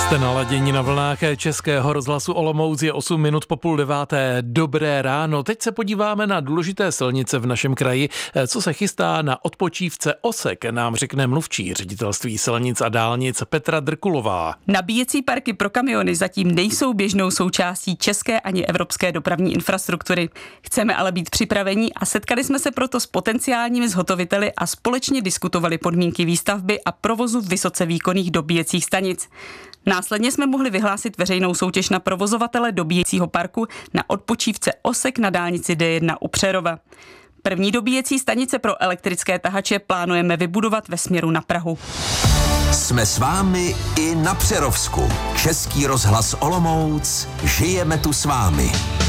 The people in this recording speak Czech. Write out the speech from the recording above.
Jste naladěni na vlnách Českého rozhlasu Olomouc, je 8 minut po 8:30. Dobré ráno. Teď se podíváme na důležité silnice v našem kraji. Co se chystá na odpočívce Osek, nám řekne mluvčí Ředitelství silnic a dálnic Petra Drkulová. Nabíjecí parky pro kamiony zatím nejsou běžnou součástí české ani evropské dopravní infrastruktury. Chceme ale být připraveni a setkali jsme se proto s potenciálními zhotoviteli a společně diskutovali podmínky výstavby a provozu vysoce výkonných dobíjecích stanic. Následně jsme mohli vyhlásit veřejnou soutěž na provozovatele dobíjecího parku na odpočívce Osek na dálnici D1 u Přerova. První dobíjecí stanice pro elektrické tahače plánujeme vybudovat ve směru na Prahu. Jsme s vámi i na Přerovsku. Český rozhlas Olomouc, žijeme tu s vámi.